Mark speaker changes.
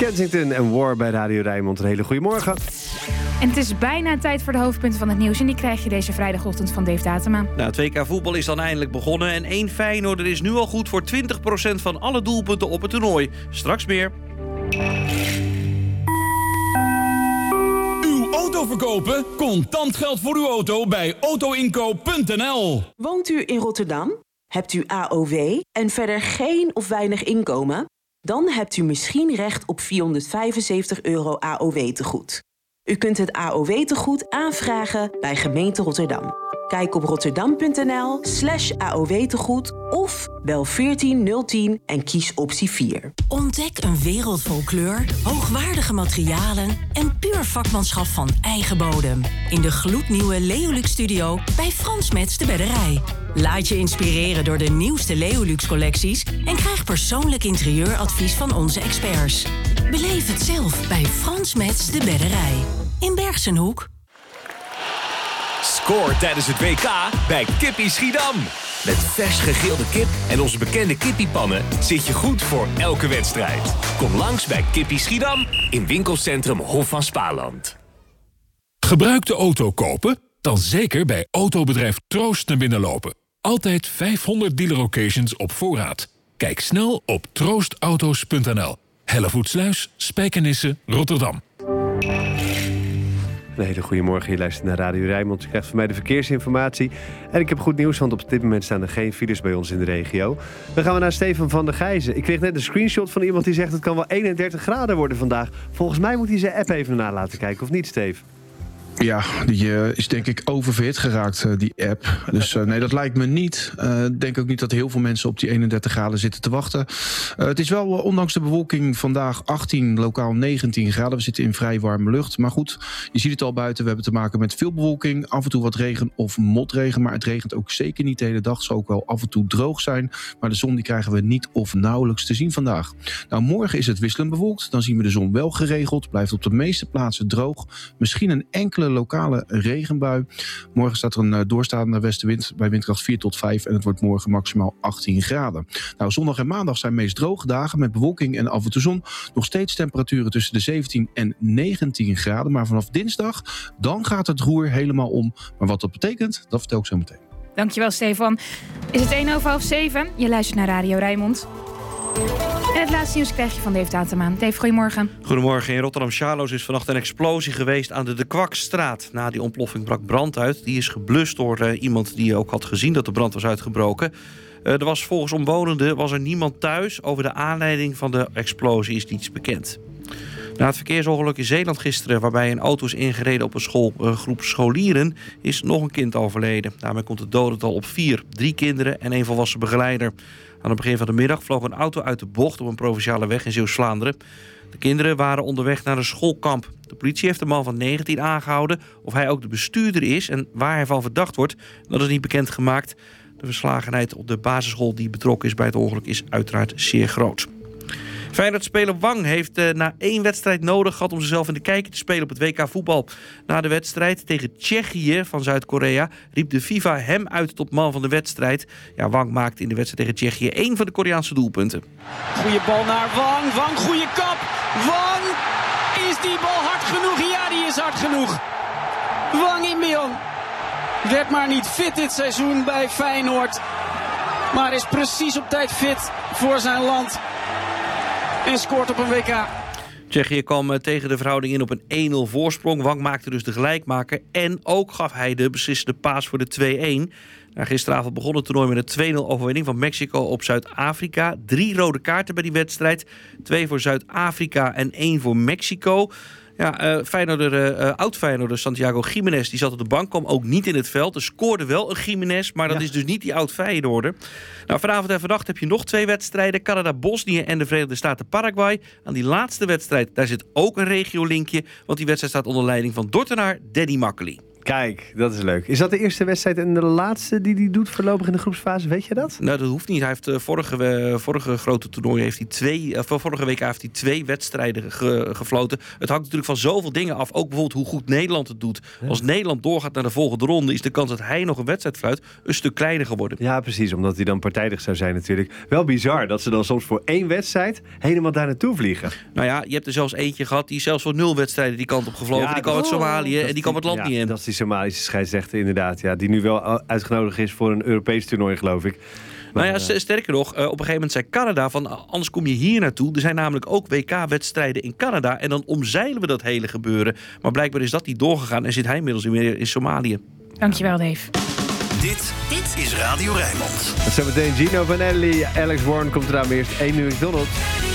Speaker 1: Kensington en War bij Radio Rijnmond. Een hele goede morgen.
Speaker 2: En het is bijna tijd voor de hoofdpunten van het nieuws. En die krijg je deze vrijdagochtend van Dave Datema.
Speaker 3: Nou, het WK voetbal is dan eindelijk begonnen. En 1 Feyenoorder is nu al goed voor 20% van alle doelpunten op het toernooi. Straks meer.
Speaker 4: Uw auto verkopen? Contant geld voor uw auto bij autoinkoop.nl.
Speaker 5: Woont u in Rotterdam? Hebt u AOW en verder geen of weinig inkomen? Dan hebt u misschien recht op €475 AOW-tegoed. U kunt het AOW-tegoed aanvragen bij gemeente Rotterdam. Kijk op rotterdam.nl/AOW-tegoed of bel 14010 en kies optie 4.
Speaker 6: Ontdek een wereld vol kleur, hoogwaardige materialen en puur vakmanschap van eigen bodem. In de gloednieuwe Leolux Studio bij Frans Metz de Bedderij. Laat je inspireren door de nieuwste Leolux-collecties en krijg persoonlijk interieuradvies van onze experts. Beleef het zelf bij Frans Metz de Bedderij. In Bergsenhoek.
Speaker 7: Scoor tijdens het WK bij Kippie Schiedam. Met vers gegrilde kip en onze bekende kippiepannen zit je goed voor elke wedstrijd. Kom langs bij Kippie Schiedam in winkelcentrum Hof van Spaarland.
Speaker 8: Gebruikte auto kopen? Dan zeker bij autobedrijf Troost naar binnen lopen. Altijd 500 dealer occasions op voorraad. Kijk snel op troostauto's.nl. Hellevoetsluis, Spijkenisse, Rotterdam.
Speaker 1: Een hele goede morgen, je luistert naar Radio Rijnmond. Je krijgt van mij de verkeersinformatie. En ik heb goed nieuws, want op dit moment staan er geen files bij ons in de regio. Dan gaan we naar Stefan van der Gijzen. Ik kreeg net een screenshot van iemand die zegt het kan wel 31 graden worden vandaag. Volgens mij moet hij zijn app even na laten kijken, of niet, Steve?
Speaker 9: Ja, die is denk ik oververhit geraakt, die app. Dus nee, dat lijkt me niet. Ik denk ook niet dat heel veel mensen op die 31 graden zitten te wachten. Het is wel, ondanks de bewolking, vandaag 18, lokaal 19 graden. We zitten in vrij warme lucht. Maar goed, je ziet het al buiten. We hebben te maken met veel bewolking. Af en toe wat regen of motregen. Maar het regent ook zeker niet de hele dag. Het zal ook wel af en toe droog zijn. Maar de zon die krijgen we niet of nauwelijks te zien vandaag. Nou, morgen is het wisselend bewolkt. Dan zien we de zon wel geregeld. Blijft op de meeste plaatsen droog. Misschien een enkele lokale regenbui. Morgen staat er een doorstaande westenwind bij windkracht 4 tot 5 en het wordt morgen maximaal 18 graden. Nou, zondag en maandag zijn meest droge dagen met bewolking en af en toe zon. Nog steeds temperaturen tussen de 17 en 19 graden, maar vanaf dinsdag dan gaat het roer helemaal om. Maar wat dat betekent, dat vertel ik zo meteen.
Speaker 2: Dankjewel, Stefan. Is het 7:01? Je luistert naar Radio Rijnmond. En het laatste nieuws krijg je van Dave Datema. Dave, goedemorgen.
Speaker 3: Goedemorgen. In Rotterdam-Charloes is vannacht een explosie geweest aan de Kwakstraat. Na die ontploffing brak brand uit. Die is geblust door iemand die ook had gezien dat de brand was uitgebroken. Er was volgens omwonenden er niemand thuis. Over de aanleiding van de explosie is niets bekend. Na het verkeersongeluk in Zeeland gisteren, waarbij een auto is ingereden op een groep scholieren, is nog een kind overleden. Daarmee komt het dodental op 4. 3 kinderen en 1 volwassen begeleider. Aan het begin van de middag vloog een auto uit de bocht op een provinciale weg in Zeeuws-Vlaanderen. De kinderen waren onderweg naar een schoolkamp. De politie heeft de man van 19 aangehouden. Of hij ook de bestuurder is en waar hij van verdacht wordt, dat is niet bekendgemaakt. De verslagenheid op de basisschool die betrokken is bij het ongeluk is uiteraard zeer groot. Feyenoord-speler Wang heeft na 1 wedstrijd nodig gehad om zichzelf in de kijker te spelen op het WK voetbal. Na de wedstrijd tegen Tsjechië van Zuid-Korea riep de FIFA hem uit tot man van de wedstrijd. Ja, Wang maakte in de wedstrijd tegen Tsjechië 1 van de Koreaanse doelpunten.
Speaker 10: Goeie bal naar Wang. Wang, goeie kap. Wang, is die bal hard genoeg? Ja, die is hard genoeg. Wang Inbeon werd maar niet fit dit seizoen bij Feyenoord. Maar is precies op tijd fit voor zijn land. En scoort op een WK.
Speaker 3: Tsjechië kwam tegen de verhouding in op een 1-0 voorsprong. Wang maakte dus de gelijkmaker. En ook gaf hij de beslissende paas voor de 2-1. Gisteravond begon het toernooi met een 2-0 overwinning van Mexico op Zuid-Afrika. 3 rode kaarten bij die wedstrijd. 2 voor Zuid-Afrika en 1 voor Mexico. Ja, oud-Feyenoorder Santiago Giménez die zat op de bank, kwam ook niet in het veld. Er scoorde wel een Giménez, maar dat is dus niet die oud-Feyenoorder. Nou, vanavond en vannacht heb je nog 2 wedstrijden. Canada-Bosnië en de Verenigde Staten-Paraguay. Aan die laatste wedstrijd, daar zit ook een regiolinkje. Want die wedstrijd staat onder leiding van Dordtenaar Danny Makkely.
Speaker 1: Kijk, dat is leuk. Is dat de eerste wedstrijd en de laatste die hij doet voorlopig in de groepsfase? Weet je dat?
Speaker 3: Nou, dat hoeft niet. Hij heeft vorige grote toernooi vorige week heeft hij 2 wedstrijden gefloten. Het hangt natuurlijk van zoveel dingen af. Ook bijvoorbeeld hoe goed Nederland het doet. Ja. Als Nederland doorgaat naar de volgende ronde, is de kans dat hij nog een wedstrijd fluit een stuk kleiner geworden.
Speaker 1: Ja, precies. Omdat hij dan partijdig zou zijn natuurlijk. Wel bizar dat ze dan soms voor 1 wedstrijd helemaal daar naartoe vliegen.
Speaker 3: Nou ja, je hebt er zelfs eentje gehad die zelfs voor 0 wedstrijden die kant op gevlogen. Ja, die kwam uit Somalië en die kwam het land niet in.
Speaker 1: Dat is die Somalische scheidsrechter inderdaad. Ja, die nu wel uitgenodigd is voor een Europees toernooi, geloof ik.
Speaker 3: Maar, nou ja, sterker nog, op een gegeven moment zei Canada van anders kom je hier naartoe. Er zijn namelijk ook WK-wedstrijden in Canada en dan omzeilen we dat hele gebeuren. Maar blijkbaar is dat niet doorgegaan en zit hij inmiddels weer in Somalië.
Speaker 2: Dankjewel, Dave.
Speaker 11: Dit is Radio Rijnmond.
Speaker 1: Zometeen Gino Vanelli, Alex Warren komt eraan, maar eerst 1 uur McDonald's.